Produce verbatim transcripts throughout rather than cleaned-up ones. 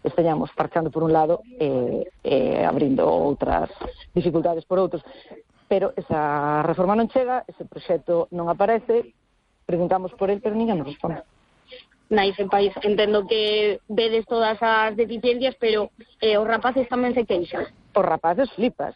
esteñamos parchando por un lado e eh, eh, abrindo outras dificultades por outros. Pero esa reforma non chega, ese proxecto non aparece, preguntamos por el, pero ninguén nos responde. Nais en país, entendo que vedes todas as deficiencias, pero eh, os rapaces tamén se queixan. Os rapaces flipas,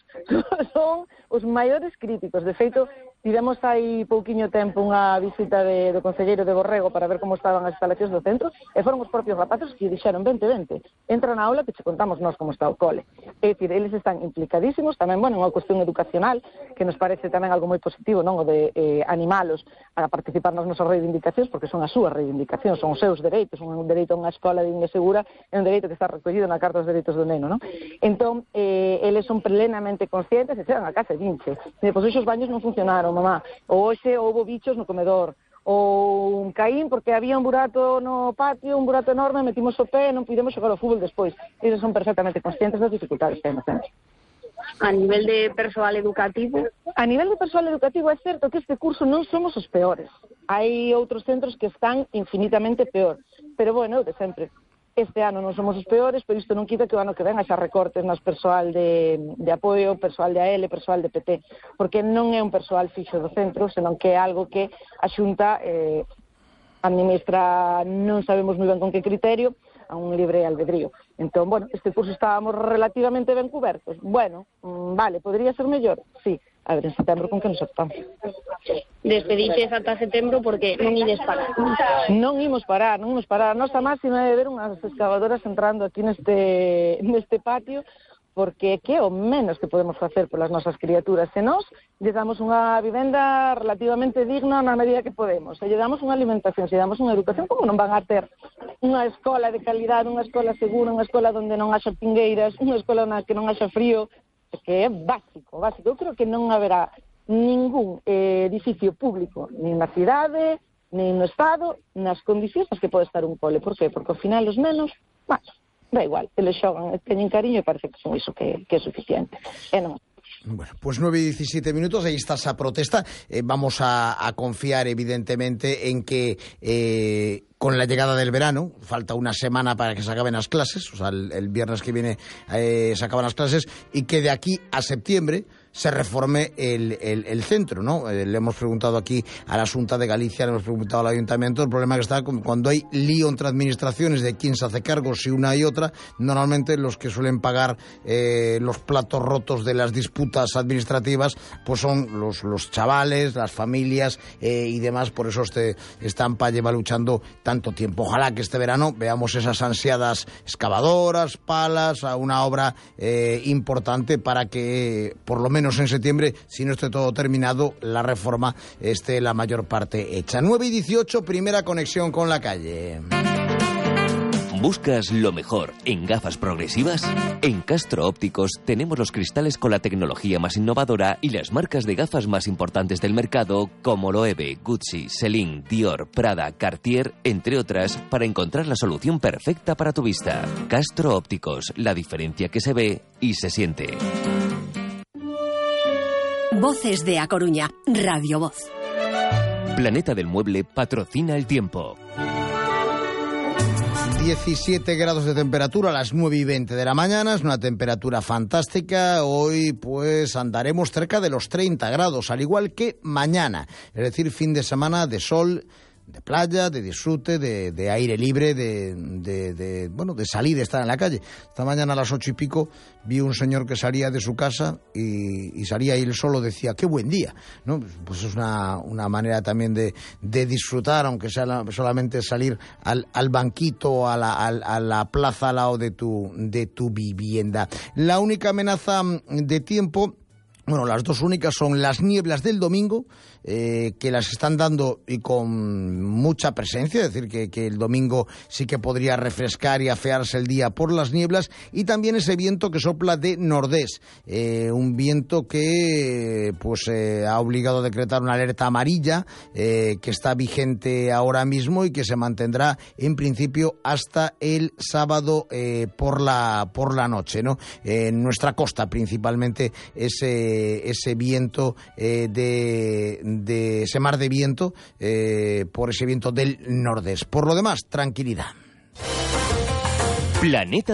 son os maiores críticos. De feito, tivemos hai pouquiño tempo unha visita de, do concelleiro de Borrego para ver como estaban as instalacións do centro, e foron os propios rapaces que dixeron, vente, vente, entra na aula que che contamos nós como está o cole. É dicir, eles están implicadísimos, tamén, bueno, unha cuestión educacional, que nos parece tamén algo moi positivo, non, o de eh, animalos a participar nas nosas reivindicacións, porque son as súas reivindicacións, son os seus dereitos, un dereito a unha escola digna e segura, é un dereito que está recollido na Carta dos Dereitos do Neno, non? Entón, eh, eles son plenamente conscientes e chegan a casa e dinche. Depois, os baños non funcionaron, mamá, ou hoxe houve bichos no comedor, ou un caín porque había un burato no patio, un burato enorme, metimos o pé e non pudemos xogar ao fútbol despois. Eles son perfectamente conscientes das dificultades que hai no centro. A nivel de persoal educativo? A nivel de persoal educativo é certo que este curso non somos os peores. Hai outros centros que están infinitamente peor. Pero, bueno, de sempre. Este ano non somos os peores, pero isto non quita que o ano que ven haxa recortes nas persoal de, de apoio, persoal de A L, persoal de P T, porque non é un persoal fixo do centro, senón que é algo que a Xunta eh, administra, non sabemos moi ben con que criterio, a un libre albedrío. Entón, bueno, este curso estábamos relativamente ben cubertos. Bueno, mmm, vale, podría ser mellor? Sí. A ver, en setembro con que nos atopamos. Despediches ata setembro porque non ides parar. Non imos parar, non imos parar. A nosa máxima é ver unhas excavadoras entrando aquí neste, neste patio, porque que é o menos que podemos facer polas nosas criaturas. Se nós lle damos unha vivenda relativamente digna na medida que podemos, se lle damos unha alimentación, se lle damos unha educación, como non van a ter unha escola de calidad, unha escola segura, unha escola onde non haxa pingueiras, unha escola na que non haxa frío, que é básico, básico. Eu creo que non haberá ningún eh, edificio público, nin na cidade, nin no Estado, nas condicións nas que pode estar un cole. Por qué? Porque ao final os nenos, bueno, da igual, eles xogan, teñen cariño e parece que son iso que, que é suficiente. E non. Bueno, pues nueve y diecisiete minutos, ahí está esa protesta. Eh, vamos a, a confiar, evidentemente, en que eh, con la llegada del verano, falta una semana para que se acaben las clases, o sea, el, el viernes que viene eh, se acaban las clases, y que de aquí a septiembre se reforme el, el, el centro, ¿no? Eh, le hemos preguntado aquí a la Xunta de Galicia, le hemos preguntado al Ayuntamiento. El problema que está cuando hay lío entre administraciones de quién se hace cargo, si una y otra, normalmente los que suelen pagar eh, los platos rotos de las disputas administrativas, pues son los, los chavales, las familias eh, y demás. Por eso este Estampa lleva luchando tanto tiempo. Ojalá que este verano veamos esas ansiadas excavadoras, palas, a una obra eh, importante para que, por lo menos en septiembre, si no esté todo terminado, la reforma esté la mayor parte hecha. nueve y dieciocho, primera conexión con la calle. ¿Buscas lo mejor en gafas progresivas? En Castro Ópticos tenemos los cristales con la tecnología más innovadora y las marcas de gafas más importantes del mercado, como Loewe, Gucci, Celine, Dior, Prada, Cartier, entre otras, para encontrar la solución perfecta para tu vista. Castro Ópticos, la diferencia que se ve y se siente. Voces de A Coruña, Radio Voz. Planeta del Mueble patrocina el tiempo. diecisiete grados de temperatura a las nueve y veinte de la mañana, es una temperatura fantástica. Hoy pues andaremos cerca de los treinta grados, al igual que mañana, es decir, fin de semana de sol, de playa, de disfrute, de, de aire libre, de, de, de, bueno, de salir, de estar en la calle. Esta mañana a las ocho y pico vi un señor que salía de su casa y, y salía y él solo decía, qué buen día, ¿no? Pues es una, una manera también de, de disfrutar, aunque sea la, solamente salir al, al banquito, a la, a, a la plaza al lado de tu, de tu vivienda. La única amenaza de tiempo, bueno, las dos únicas son las nieblas del domingo, eh, que las están dando y con mucha presencia, es decir, que, que el domingo sí que podría refrescar y afearse el día por las nieblas, y también ese viento que sopla de nordés, eh, un viento que pues eh, ha obligado a decretar una alerta amarilla, eh, que está vigente ahora mismo y que se mantendrá en principio hasta el sábado eh, por la por la noche, ¿no? Eh, en nuestra costa principalmente ese ese viento eh, de, de ese mar de viento eh, por ese viento del nordés. Por lo demás, tranquilidad. Planeta